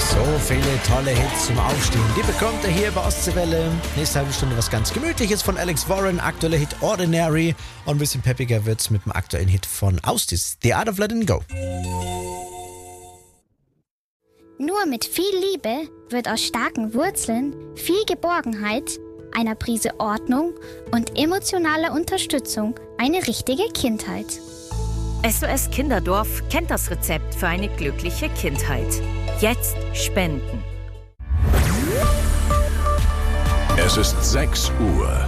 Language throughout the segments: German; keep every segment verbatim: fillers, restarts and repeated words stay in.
So viele tolle Hits zum Aufstehen. Die bekommt ihr hier bei Ostseewelle. Nächste halbe Stunde was ganz Gemütliches von Alex Warren. Aktueller Hit Ordinary. Und ein bisschen peppiger wird's mit dem aktuellen Hit von Austis. The Art of Letting Go. Nur mit viel Liebe wird aus starken Wurzeln viel Geborgenheit, einer Prise Ordnung und emotionaler Unterstützung eine richtige Kindheit. S O S Kinderdorf kennt das Rezept für eine glückliche Kindheit. Jetzt spenden. Es ist sechs Uhr.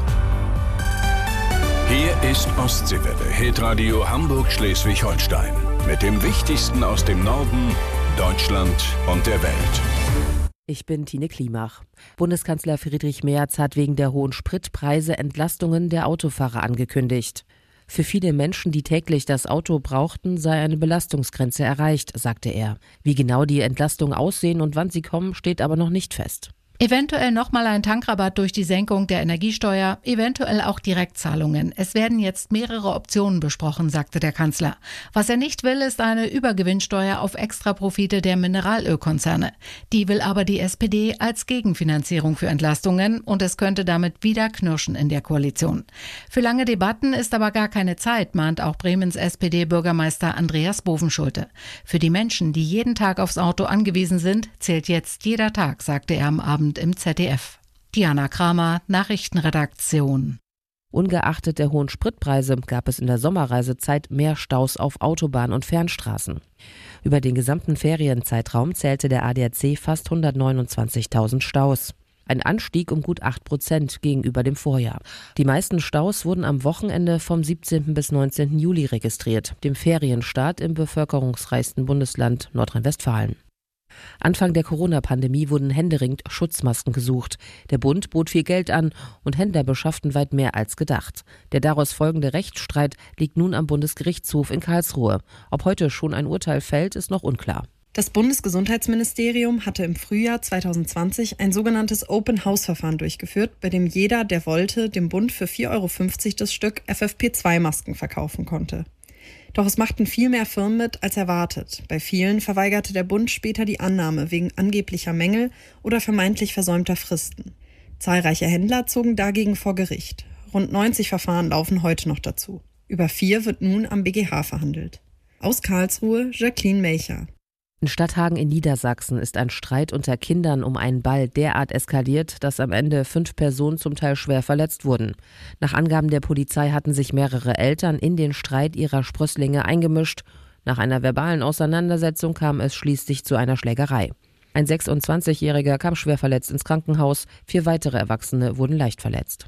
Hier ist Ostseewelle, Hitradio Hamburg-Schleswig-Holstein. Mit dem Wichtigsten aus dem Norden, Deutschland und der Welt. Ich bin Tine Klimach. Bundeskanzler Friedrich Merz hat wegen der hohen Spritpreise Entlastungen der Autofahrer angekündigt. Für viele Menschen, die täglich das Auto brauchten, sei eine Belastungsgrenze erreicht, sagte er. Wie genau die Entlastungen aussehen und wann sie kommen, steht aber noch nicht fest. Eventuell nochmal ein Tankrabatt durch die Senkung der Energiesteuer, eventuell auch Direktzahlungen. Es werden jetzt mehrere Optionen besprochen, sagte der Kanzler. Was er nicht will, ist eine Übergewinnsteuer auf Extraprofite der Mineralölkonzerne. Die will aber die S P D als Gegenfinanzierung für Entlastungen und es könnte damit wieder knirschen in der Koalition. Für lange Debatten ist aber gar keine Zeit, mahnt auch Bremens S P D-Bürgermeister Andreas Bovenschulte. Für die Menschen, die jeden Tag aufs Auto angewiesen sind, zählt jetzt jeder Tag, sagte er am Abend im Z D F. Diana Kramer, Nachrichtenredaktion. Ungeachtet der hohen Spritpreise gab es in der Sommerreisezeit mehr Staus auf Autobahn- und Fernstraßen. Über den gesamten Ferienzeitraum zählte der A D A C fast hundertneunundzwanzigtausend Staus. Ein Anstieg um gut acht Prozent gegenüber dem Vorjahr. Die meisten Staus wurden am Wochenende vom siebzehnten bis neunzehnten Juli registriert, dem Ferienstart im bevölkerungsreichsten Bundesland Nordrhein-Westfalen. Anfang der Corona-Pandemie wurden händeringend Schutzmasken gesucht. Der Bund bot viel Geld an und Händler beschafften weit mehr als gedacht. Der daraus folgende Rechtsstreit liegt nun am Bundesgerichtshof in Karlsruhe. Ob heute schon ein Urteil fällt, ist noch unklar. Das Bundesgesundheitsministerium hatte im Frühjahr zweitausendzwanzig ein sogenanntes Open-House-Verfahren durchgeführt, bei dem jeder, der wollte, dem Bund für vier Euro fünfzig das Stück F F P zwei Masken verkaufen konnte. Doch es machten viel mehr Firmen mit als erwartet. Bei vielen verweigerte der Bund später die Annahme wegen angeblicher Mängel oder vermeintlich versäumter Fristen. Zahlreiche Händler zogen dagegen vor Gericht. Rund neunzig Verfahren laufen heute noch dazu. Über vier wird nun am B G H verhandelt. Aus Karlsruhe, Jacqueline Melcher. In Stadthagen in Niedersachsen ist ein Streit unter Kindern um einen Ball derart eskaliert, dass am Ende fünf Personen zum Teil schwer verletzt wurden. Nach Angaben der Polizei hatten sich mehrere Eltern in den Streit ihrer Sprösslinge eingemischt. Nach einer verbalen Auseinandersetzung kam es schließlich zu einer Schlägerei. Ein sechsundzwanzigjähriger kam schwer verletzt ins Krankenhaus, vier weitere Erwachsene wurden leicht verletzt.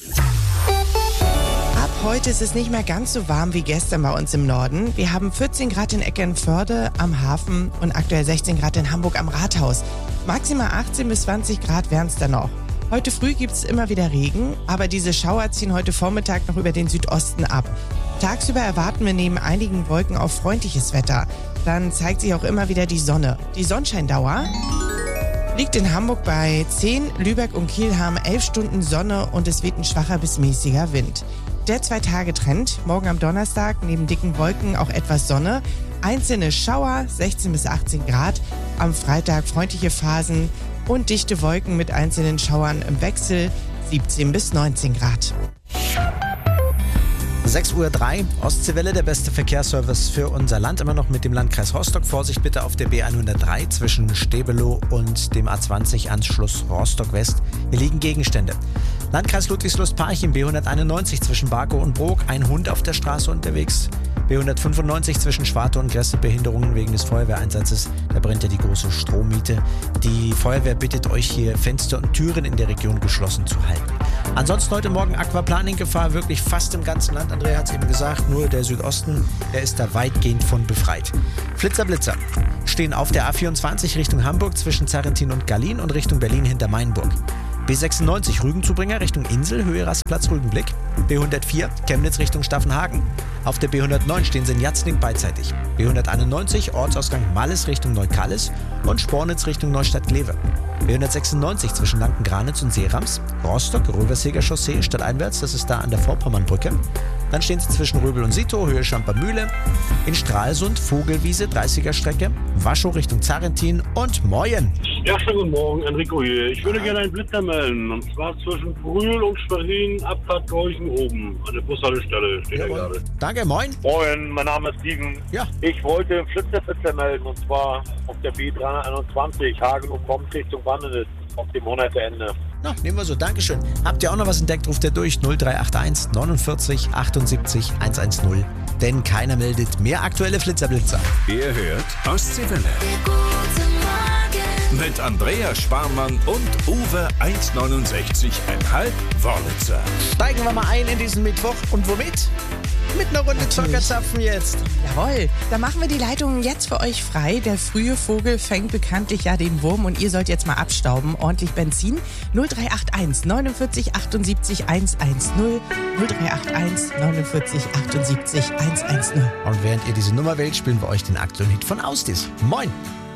Heute ist es nicht mehr ganz so warm wie gestern bei uns im Norden. Wir haben vierzehn Grad in Eckernförde am Hafen und aktuell sechzehn Grad in Hamburg am Rathaus. Maximal achtzehn bis zwanzig Grad wären es dann noch. Heute früh gibt es immer wieder Regen, aber diese Schauer ziehen heute Vormittag noch über den Südosten ab. Tagsüber erwarten wir neben einigen Wolken auf freundliches Wetter. Dann zeigt sich auch immer wieder die Sonne. Die Sonnenscheindauer liegt in Hamburg bei zehn, Lübeck und Kiel haben elf Stunden Sonne und es weht ein schwacher bis mäßiger Wind. Der Zwei-Tage-Trend, morgen am Donnerstag neben dicken Wolken auch etwas Sonne, einzelne Schauer, sechzehn bis achtzehn Grad, am Freitag freundliche Phasen und dichte Wolken mit einzelnen Schauern im Wechsel, siebzehn bis neunzehn Grad. sechs Uhr drei, Ostseewelle, der beste Verkehrsservice für unser Land, immer noch mit dem Landkreis Rostock. Vorsicht bitte auf der B hundertdrei zwischen Stebelow und dem A zwanzig Anschluss Rostock West. Hier liegen Gegenstände. Landkreis Ludwigslust-Parchim, B hunderteinundneunzig zwischen Barkow und Brok, ein Hund auf der Straße unterwegs. B hundertfünfundneunzig zwischen Schwarte und Gräste, Behinderungen wegen des Feuerwehreinsatzes. Da brennt ja die große Strommiete. Die Feuerwehr bittet euch hier, Fenster und Türen in der Region geschlossen zu halten. Ansonsten heute Morgen Aquaplaning-Gefahr, wirklich fast im ganzen Land. Andrea hat es eben gesagt, nur der Südosten, der ist da weitgehend von befreit. Flitzer, Blitzer stehen auf der A vierundzwanzig Richtung Hamburg zwischen Zarrentin und Gallien und Richtung Berlin hinter Mainburg. B sechsundneunzig Rügenzubringer Richtung Insel, Höhe Rastplatz Rügenblick. B hundertvier Chemnitz Richtung Staffenhagen. Auf der B hundertneun stehen sie in Jatzning beidseitig. B hunderteinundneunzig Ortsausgang Malles Richtung Neukallis und Spornitz Richtung Neustadt-Glewe. B hundertsechsundneunzig zwischen Lanken-Granitz und Seerams. Rostock, Röverseger Chaussee stadteinwärts, das ist da an der Vorpommernbrücke. Dann stehen sie zwischen Röbel und Sito, Höhe Schampermühle. In Stralsund Vogelwiese, dreißiger Strecke. Waschow Richtung Zarentin und Moyen. Ja, schönen guten Morgen, Enrico hier. Ich würde gerne einen Blitzer melden. Und zwar zwischen Brühl und Schwerin, Abfahrt Gorchen oben. An der Bushaltestelle steht er gerade. Danke, moin. Moin, mein Name ist Steven. Ja. Ich wollte einen Flitzerflitzer melden. Und zwar auf der B dreihunderteinundzwanzig, Hagen und kommt Richtung Wandenes. Auf dem Monatende. Na, nehmen wir so, Dankeschön. Habt ihr auch noch was entdeckt, ruft ihr durch null drei acht eins neunundvierzig achtundsiebzig hundertzehn. Denn keiner meldet mehr aktuelle Flitzer-Blitzer. Ihr hört Ostseewelle. Mit Andrea Sparmann und Uwe eins neunundsechzig Komma fünf Wörlitzer. Steigen wir mal ein in diesen Mittwoch. Und womit? Mit einer Runde Zockerzapfen jetzt. Jawohl, dann machen wir die Leitungen jetzt für euch frei. Der frühe Vogel fängt bekanntlich ja den Wurm und ihr sollt jetzt mal abstauben. Ordentlich Benzin. null drei acht eins neunundvierzig achtundsiebzig hundertzehn. null drei acht eins neunundvierzig achtundsiebzig hundertzehn. Und während ihr diese Nummer wählt, spielen wir euch den aktuellen Hit von Austis. Moin!